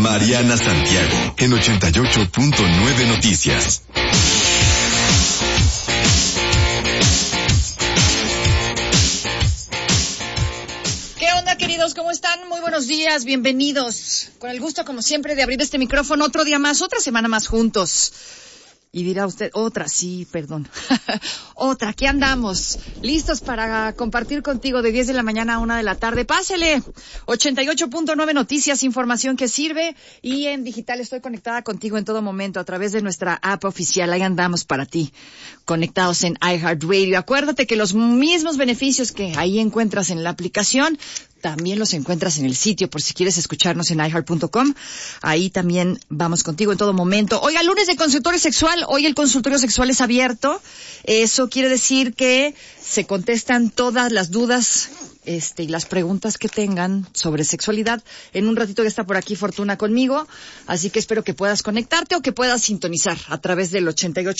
Mariana Santiago, en 88.9 Noticias. Queridos, ¿cómo están? Muy buenos días, bienvenidos. Con el gusto, como siempre, de abrir este micrófono otro día más, otra semana más juntos. Y dirá usted, otra, otra, aquí andamos, listos para compartir contigo de 10 de la mañana a 1 de la tarde. Pásele, 88.9 Noticias, información que sirve, y en digital estoy conectada contigo en todo momento a través de nuestra app oficial. Ahí andamos para ti, conectados en iHeartRadio. Acuérdate que los mismos beneficios que ahí encuentras en la aplicación, también los encuentras en el sitio, por si quieres escucharnos en iHeart.com. Ahí también vamos contigo en todo momento. Hoy, lunes de consultorio sexual. Hoy el consultorio sexual es abierto. Eso quiere decir que se contestan todas las dudas y las preguntas que tengan sobre sexualidad. En un ratito ya está por aquí Fortuna conmigo, así que espero que puedas conectarte o que puedas sintonizar a través del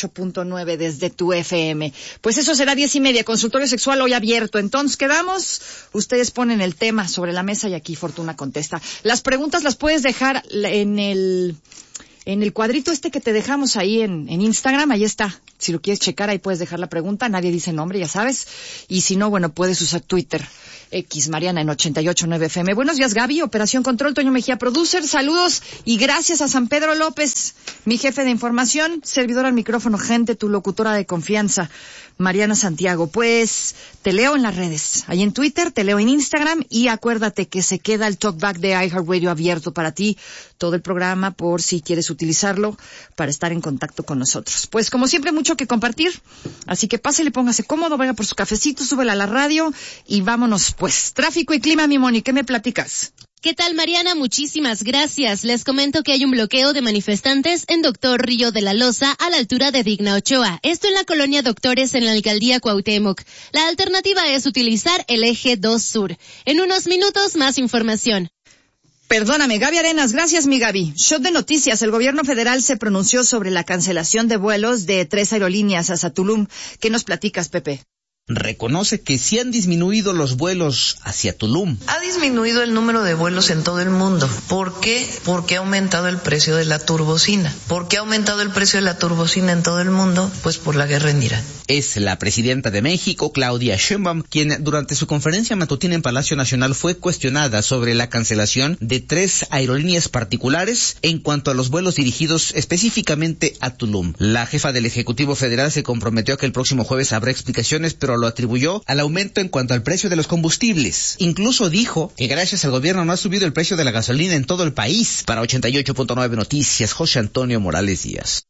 88.9 desde tu FM. Pues eso será 10:30, consultorio sexual hoy abierto. Entonces quedamos, ustedes ponen el tema sobre la mesa y aquí Fortuna contesta. Las preguntas las puedes dejar en el cuadrito que te dejamos ahí en Instagram, ahí está. Si lo quieres checar, ahí puedes dejar la pregunta. Nadie dice nombre, ya sabes. Y si no, bueno, puedes usar Twitter, Mariana en 88.9 FM. Buenos días, Gaby, Operación Control, Toño Mejía, producer. Saludos y gracias a San Pedro López, mi jefe de información, servidora al micrófono, gente, tu locutora de confianza, Mariana Santiago. Pues te leo en las redes, ahí en Twitter, te leo en Instagram, y acuérdate que se queda el talkback de iHeartRadio abierto para ti, todo el programa, por si quieres utilizarlo para estar en contacto con nosotros. Pues como siempre, mucho que compartir, así que pásele, póngase cómodo, venga por su cafecito, súbela a la radio y vámonos pues. Tráfico y clima, mi Moni, ¿qué me platicas? ¿Qué tal, Mariana? Muchísimas gracias. Les comento que hay un bloqueo de manifestantes en Doctor Río de la Loza a la altura de Digna Ochoa. Esto en la colonia Doctores en la alcaldía Cuauhtémoc. La alternativa es utilizar el eje 2 Sur. En unos minutos, más información. Perdóname, Gaby Arenas, gracias mi Gaby. Shot de noticias, el gobierno federal se pronunció sobre la cancelación de vuelos de 3 aerolíneas hacia Tulum. ¿Qué nos platicas, Pepe? Reconoce que sí han disminuido los vuelos hacia Tulum. Ha disminuido el número de vuelos en todo el mundo. ¿Por qué? Porque ha aumentado el precio de la turbocina. ¿Por qué ha aumentado el precio de la turbocina en todo el mundo? Pues por la guerra en Irán. Es la presidenta de México, Claudia Sheinbaum, quien durante su conferencia matutina en Palacio Nacional fue cuestionada sobre la cancelación de 3 aerolíneas particulares en cuanto a los vuelos dirigidos específicamente a Tulum. La jefa del Ejecutivo Federal se comprometió a que el próximo jueves habrá explicaciones, pero lo atribuyó al aumento en cuanto al precio de los combustibles. Incluso dijo que gracias al gobierno no ha subido el precio de la gasolina en todo el país. Para 88.9 Noticias, José Antonio Morales Díaz.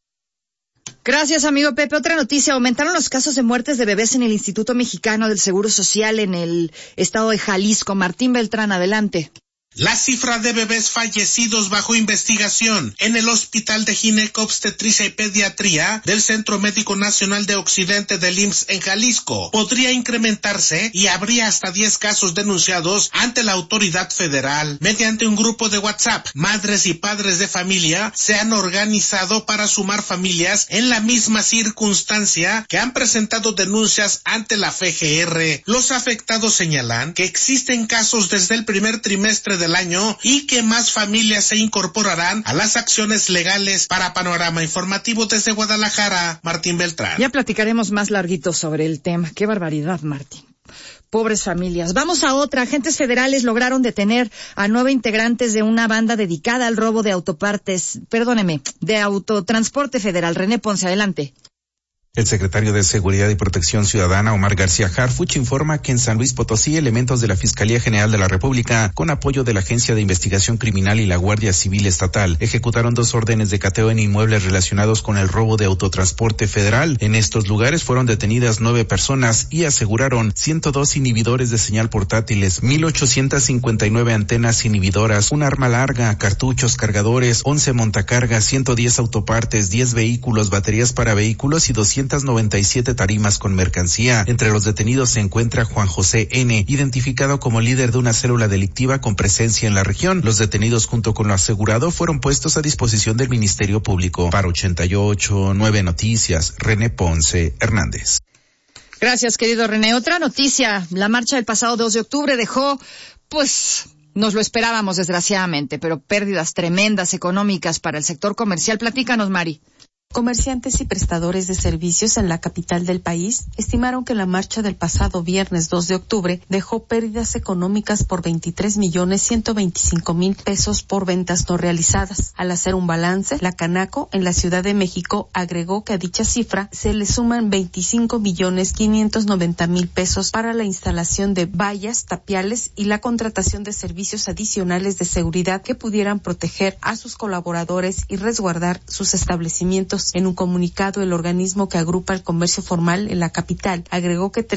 Gracias, amigo Pepe. Otra noticia, aumentaron los casos de muertes de bebés en el Instituto Mexicano del Seguro Social en el estado de Jalisco. Martín Beltrán, adelante. La cifra de bebés fallecidos bajo investigación en el Hospital de Ginecobstetricia y Pediatría del Centro Médico Nacional de Occidente del IMSS en Jalisco podría incrementarse y habría hasta 10 casos denunciados ante la autoridad federal. Mediante un grupo de WhatsApp, madres y padres de familia se han organizado para sumar familias en la misma circunstancia que han presentado denuncias ante la FGR. Los afectados señalan que existen casos desde el primer trimestre del año y que más familias se incorporarán a las acciones legales. Para Panorama Informativo desde Guadalajara, Martín Beltrán. Ya platicaremos más larguito sobre el tema. Qué barbaridad, Martín. Pobres familias. Vamos a otra. Agentes federales lograron detener a 9 integrantes de una banda dedicada al robo de de autotransporte federal. René Ponce, adelante. El secretario de Seguridad y Protección Ciudadana, Omar García Harfuch, informa que en San Luis Potosí, elementos de la Fiscalía General de la República, con apoyo de la Agencia de Investigación Criminal y la Guardia Civil Estatal, ejecutaron 2 órdenes de cateo en inmuebles relacionados con el robo de autotransporte federal. En estos lugares fueron detenidas 9 personas y aseguraron 102 inhibidores de señal portátiles, 1,859 antenas inhibidoras, un arma larga, cartuchos, cargadores, 11 montacargas, 110 autopartes, 10 vehículos, baterías para vehículos y 297 tarimas con mercancía. Entre los detenidos se encuentra Juan José N., identificado como líder de una célula delictiva con presencia en la región. Los detenidos junto con lo asegurado fueron puestos a disposición del Ministerio Público. Para 88.9 Noticias, René Ponce Hernández. Gracias, querido René. Otra noticia, la marcha del pasado 2 de octubre dejó, Nos lo esperábamos, desgraciadamente, pero pérdidas tremendas económicas para el sector comercial. Platícanos, Mari. Comerciantes y prestadores de servicios en la capital del país estimaron que la marcha del pasado viernes 2 de octubre dejó pérdidas económicas por 23,125,000 pesos por ventas no realizadas. Al hacer un balance, la Canaco en la Ciudad de México agregó que a dicha cifra se le suman 25,590,000 pesos para la instalación de vallas, tapiales y la contratación de servicios adicionales de seguridad que pudieran proteger a sus colaboradores y resguardar sus establecimientos. En un comunicado, el organismo que agrupa el comercio formal en la capital agregó que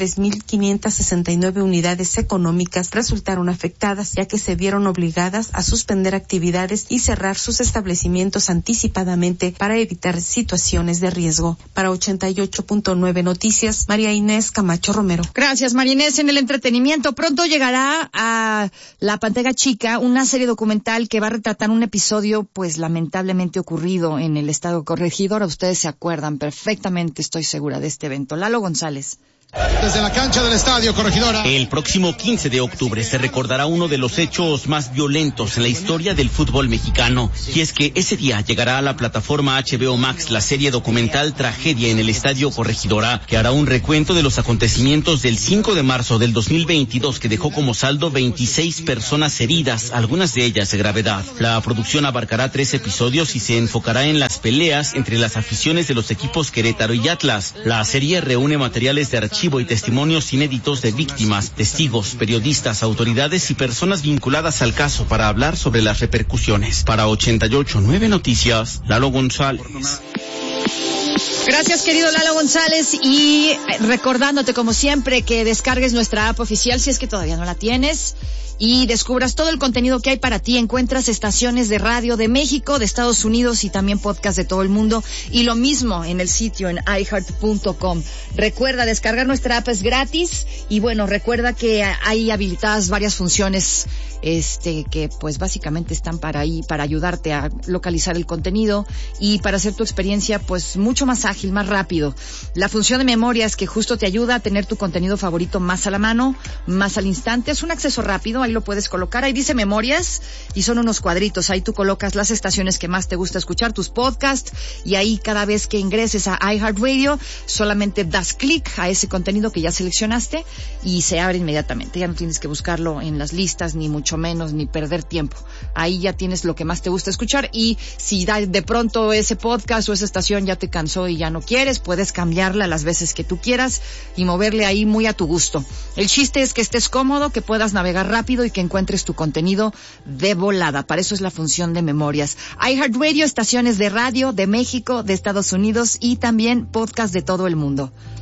3,569 unidades económicas resultaron afectadas, ya que se vieron obligadas a suspender actividades y cerrar sus establecimientos anticipadamente para evitar situaciones de riesgo. Para 88.9 Noticias, María Inés Camacho Romero. Gracias, María Inés. En el entretenimiento, pronto llegará a la pantalla chica una serie documental que va a retratar un episodio, pues lamentablemente ocurrido en el estado Corregidora. Ustedes se acuerdan perfectamente, estoy segura, de este evento. Lalo González. Desde la cancha del Estadio Corregidora. El próximo 15 de octubre se recordará uno de los hechos más violentos en la historia del fútbol mexicano. Y es que ese día llegará a la plataforma HBO Max la serie documental Tragedia en el Estadio Corregidora, que hará un recuento de los acontecimientos del 5 de marzo del 2022, que dejó como saldo 26 personas heridas, algunas de ellas de gravedad. La producción abarcará 3 episodios y se enfocará en las peleas entre las aficiones de los equipos Querétaro y Atlas. La serie reúne materiales de archivo y testimonios inéditos de víctimas, testigos, periodistas, autoridades y personas vinculadas al caso para hablar sobre las repercusiones. Para 88.9 Noticias, Lalo González. Gracias, querido Lalo González, y recordándote como siempre que descargues nuestra app oficial si es que todavía no la tienes y descubras todo el contenido que hay para ti. Encuentras estaciones de radio de México, de Estados Unidos y también podcast de todo el mundo, y lo mismo en el sitio en iHeart.com. Recuerda, descargar nuestra app es gratis y bueno, recuerda que hay habilitadas varias funciones que pues básicamente están para ayudarte a localizar el contenido y para hacer tu experiencia pues mucho más ágil, más rápido. La función de memorias, que justo te ayuda a tener tu contenido favorito más a la mano, más al instante. Es un acceso rápido, ahí lo puedes colocar. Ahí dice memorias y son unos cuadritos. Ahí tú colocas las estaciones que más te gusta escuchar, tus podcasts, y ahí cada vez que ingreses a iHeartRadio solamente das clic a ese contenido que ya seleccionaste y se abre inmediatamente. Ya no tienes que buscarlo en las listas, ni mucho menos, ni perder tiempo. Ahí ya tienes lo que más te gusta escuchar, y si de pronto ese podcast o esa estación ya te cansó y ya no quieres, puedes cambiarla las veces que tú quieras y moverle ahí muy a tu gusto. El chiste es que estés cómodo, que puedas navegar rápido y que encuentres tu contenido de volada. Para eso es la función de memorias. iHeartRadio, estaciones de radio de México, de Estados Unidos y también podcast de todo el mundo.